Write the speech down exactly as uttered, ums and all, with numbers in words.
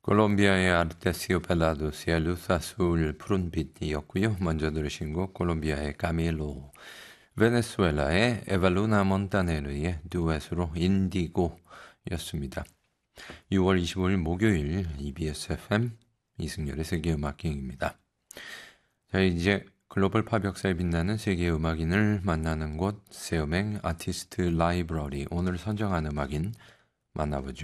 콜롬비아의 아르테시오 벨라도스의 루사술 푸른빛이었고요. 먼저 들으신 곡 콜롬비아의 카밀로, 베네수엘라의 에발루나 몬타네르의 듀엣으로 인디고였습니다. 유월 이십오일 목요일 이비에스 에프엠 이승열의 세계음악여행입니다. 자, 이제 글로벌 팝 역사에 빛나는 세계 음악인을 만나는 곳 세음행 아티스트 라이브러리, 오늘 선정한 음악인 만나보죠.